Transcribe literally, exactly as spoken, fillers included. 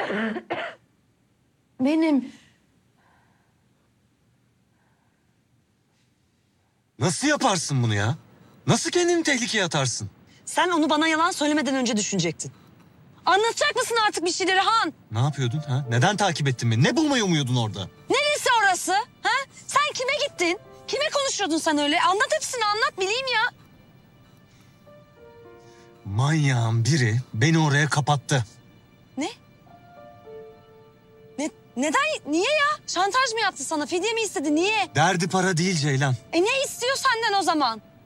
Benim. Nasıl yaparsın bunu ya? Nasıl kendini tehlikeye atarsın? Sen onu bana yalan söylemeden önce düşünecektin. Anlatacak mısın artık bir şeyleri Han? Ne yapıyordun ha? Neden takip ettin beni? Ne bulmayı umuyordun orada? Neresi orası? Ha? Sen kime gittin? Kime konuşuyordun sen öyle? Anlat hepsini anlat bileyim ya. Manyağın biri beni oraya kapattı. Ne? Ne? Neden? Niye ya? Şantaj mı yaptı sana? Fidye mi istedi? Niye? Derdi para değil Ceylan. E ne istiyor senden o zaman?